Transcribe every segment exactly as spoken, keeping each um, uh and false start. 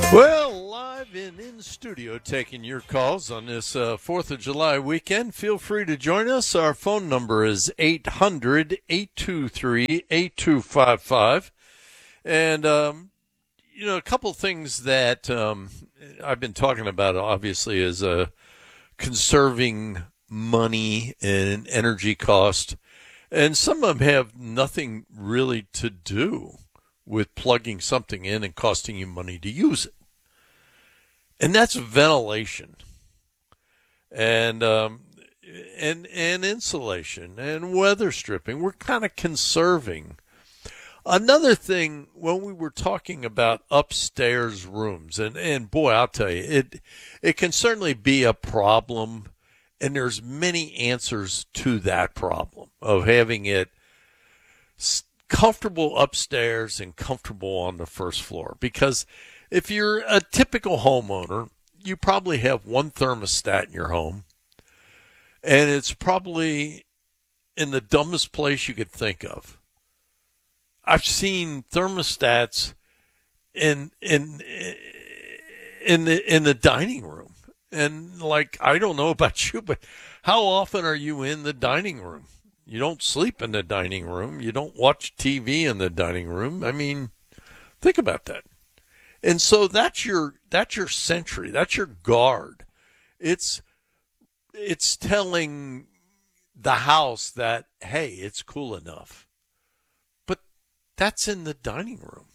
Well, live and in studio taking your calls on this uh, fourth of July weekend. Feel free to join us. Our phone number is eight hundred, eight two three, eight two five five. And, um, you know, a couple things that um, I've been talking about, obviously, is uh, conserving money and energy cost. And some of them have nothing really to do with plugging something in and costing you money to use it. And that's ventilation and um, and and insulation and weather stripping. We're kind of conserving. Another thing, when we were talking about upstairs rooms, and, and boy, I'll tell you, it it can certainly be a problem, and there's many answers to that problem of having it comfortable upstairs and comfortable on the first floor. Because if you're a typical homeowner, you probably have one thermostat in your home, and it's probably in the dumbest place you could think of. I've seen thermostats in in in the in the dining room, and like, I don't know about you, but how often are you in the dining room? You don't sleep in the dining room. You don't watch T V in the dining room. I mean, think about that. And so that's your that's your sentry. That's your guard. It's it's telling the house that, hey, it's cool enough. But that's in the dining room.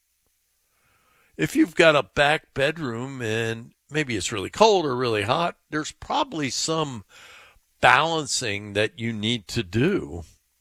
If you've got a back bedroom and maybe it's really cold or really hot, there's probably some balancing that you need to do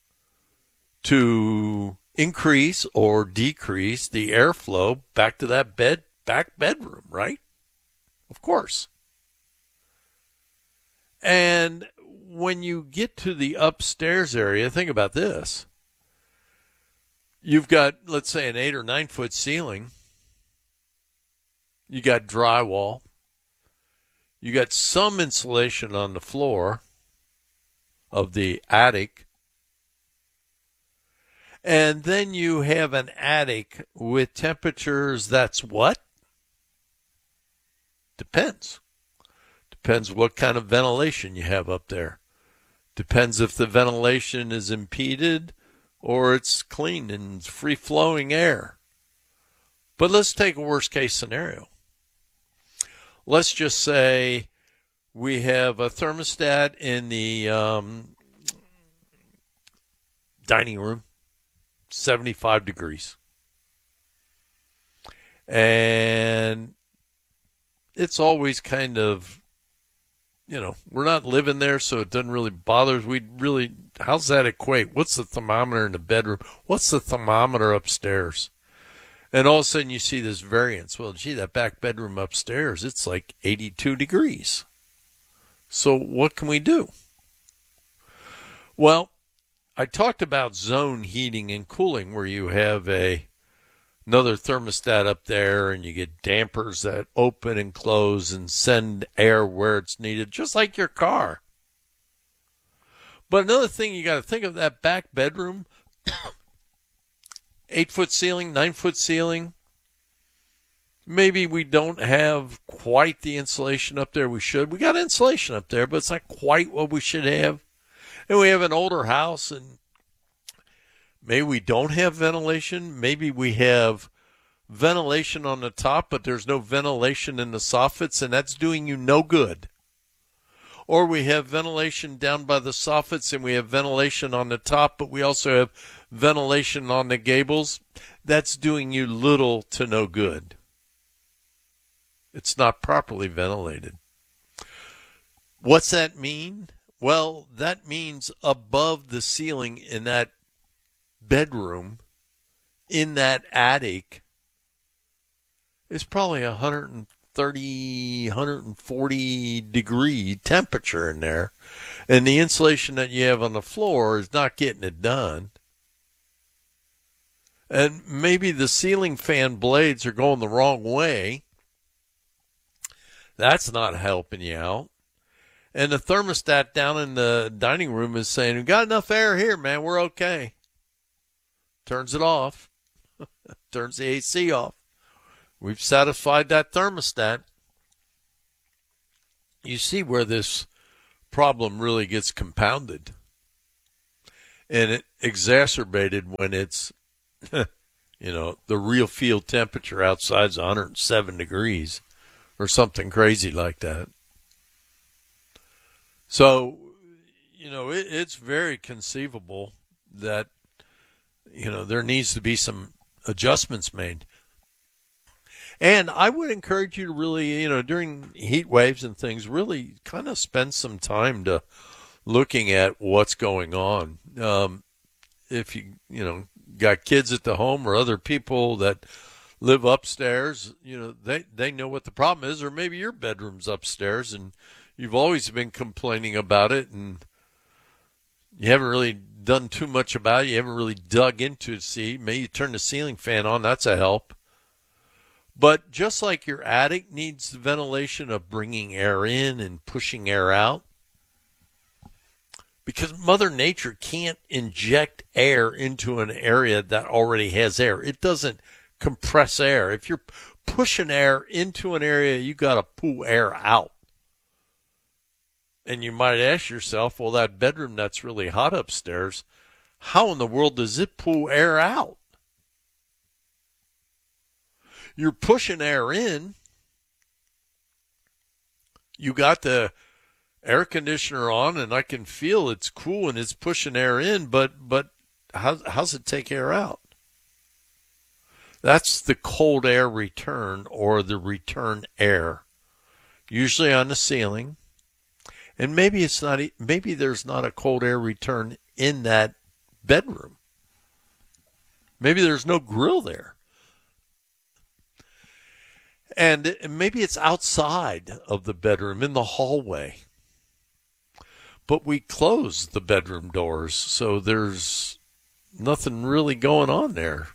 to increase or decrease the airflow back to that bed, back bedroom, right? Of course. And when you get to the upstairs area, think about this. You've got, let's say, an eight or nine foot ceiling. You got drywall. You got some insulation on the floor of the attic. And then you have an attic with temperatures that's what? Depends. Depends what kind of ventilation you have up there. Depends if the ventilation is impeded or it's clean and free-flowing air. But let's take a worst-case scenario. Let's just say we have a thermostat in the um, dining room, seventy-five degrees. And it's always kind of, you know, we're not living there, so it doesn't really bother us. We really, how's that equate? What's the thermometer in the bedroom? What's the thermometer upstairs? And all of a sudden you see this variance. Well, gee, that back bedroom upstairs, it's like eighty-two degrees. So what can we do? Well, I talked about zone heating and cooling, where you have a another thermostat up there and you get dampers that open and close and send air where it's needed, just like your car. But another thing you got to think of, that back bedroom, eight foot ceiling, nine foot ceiling. Maybe we don't have quite the insulation up there we should. We got insulation up there, but it's not quite what we should have. And we have an older house, and maybe we don't have ventilation. Maybe we have ventilation on the top, but there's no ventilation in the soffits, and that's doing you no good. Or we have ventilation down by the soffits, and we have ventilation on the top, but we also have ventilation on the gables. That's doing you little to no good. It's not properly ventilated. What's that mean? Well, that means above the ceiling in that bedroom, in that attic, is probably one hundred thirty, one hundred forty degree temperature in there. And the insulation that you have on the floor is not getting it done. And maybe the ceiling fan blades are going the wrong way. That's not helping you out. And the thermostat down in the dining room is saying, we've got enough air here, man. We're okay. Turns it off. Turns the A C off. We've satisfied that thermostat. You see where this problem really gets compounded and it exacerbated when it's, you know, the real field temperature outside is one hundred seven degrees or something crazy like that. So, you know, it, it's very conceivable that, you know, there needs to be some adjustments made. And I would encourage you to really, you know, during heat waves and things, really kind of spend some time to looking at what's going on. Um, if you, you know, got kids at the home or other people that live upstairs, you know, they, they know what the problem is, or maybe your bedroom's upstairs and you've always been complaining about it and you haven't really done too much about it. You haven't really dug into it. See, maybe you turn the ceiling fan on. That's a help. But just like your attic needs the ventilation of bringing air in and pushing air out, because Mother Nature can't inject air into an area that already has air. It doesn't compress air. If you're pushing air into an area, you got to pull air out. And you might ask yourself, well, that bedroom that's really hot upstairs, how in the world does it pull air out? You're pushing air in. You got the air conditioner on, and I can feel it's cool and it's pushing air in, but but how, how's it take air out? That's the cold air return or the return air, usually on the ceiling. And maybe it's not. Maybe there's not a cold air return in that bedroom. Maybe there's no grill there. And maybe it's outside of the bedroom in the hallway. But we closed the bedroom doors, so there's nothing really going on there.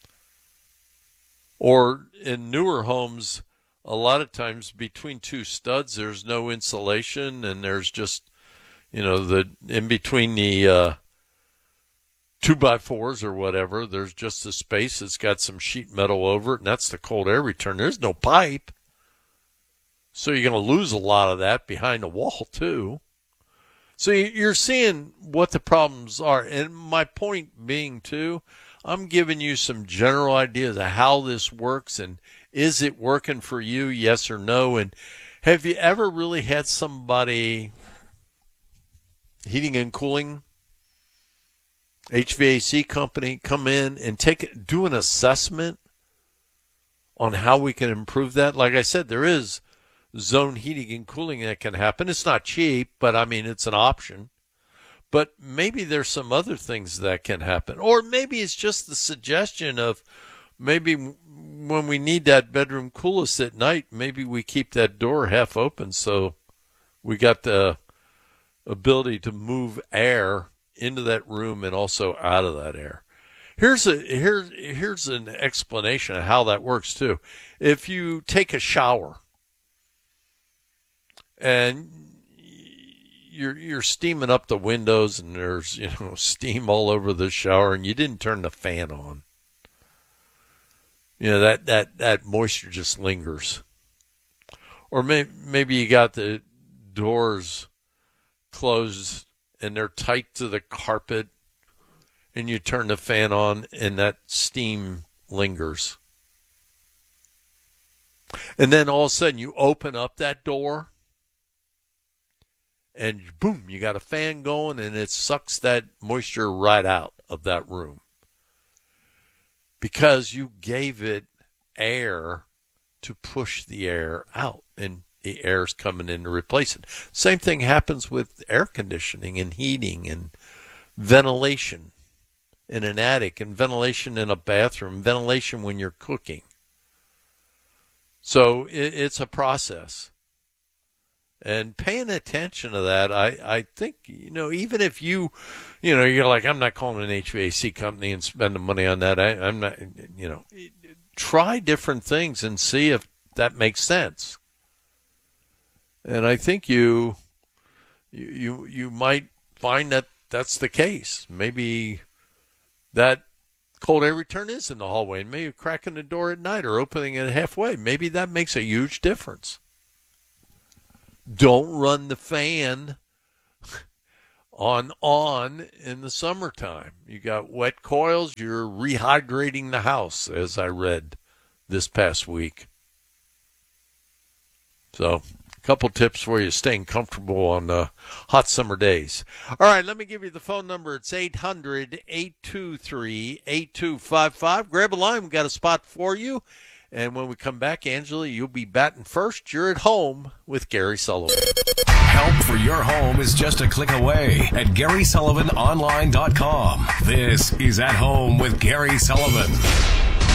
Or in newer homes, a lot of times between two studs, there's no insulation, and there's just, you know, the in between the uh, two by fours or whatever, there's just a space that's got some sheet metal over it, and that's the cold air return. There's no pipe. So you're going to lose a lot of that behind the wall, too. So you're seeing what the problems are. And my point being, too, I'm giving you some general ideas of how this works and is it working for you, yes or no? And have you ever really had somebody, heating and cooling, H V A C company, come in and take do an assessment on how we can improve that? Like I said, there is zone heating and cooling that can happen. It's not cheap, but I mean, it's an option. But maybe there's some other things that can happen. Or maybe it's just the suggestion of maybe when we need that bedroom coolest at night, maybe we keep that door half open so we got the ability to move air into that room and also out of that air. Here's a here's here's an explanation of how that works too. If you take a shower and you're you're steaming up the windows and there's, you know, steam all over the shower and you didn't turn the fan on, you know, that that that moisture just lingers. Or maybe maybe you got the doors closed and they're tight to the carpet, and you turn the fan on, and that steam lingers. And then all of a sudden, you open up that door, and boom, you got a fan going, and it sucks that moisture right out of that room. Because you gave it air to push the air out, and the air's coming in to replace it. Same thing happens with air conditioning and heating and ventilation in an attic and ventilation in a bathroom, ventilation when you're cooking. So it, it's a process. And paying attention to that, I, I think, you know, even if you, you know, you're like, I'm not calling an H V A C company and spending money on that. I, I'm not, you know, try different things and see if that makes sense. And I think you, you, you might find that that's the case. Maybe that cold air return is in the hallway, and maybe cracking the door at night or opening it halfway. Maybe that makes a huge difference. Don't run the fan on on in the summertime. You got wet coils, you're rehydrating the house, as I read this past week. So, a couple tips for you staying comfortable on uh, hot summer days. All right, let me give you the phone number. It's eight hundred, eight two three, eight two five five. Grab a line. We've got a spot for you. And when we come back, Angela, you'll be batting first. You're at home with Gary Sullivan. Help for your home is just a click away at Gary Sullivan Online dot com. This is At Home with Gary Sullivan.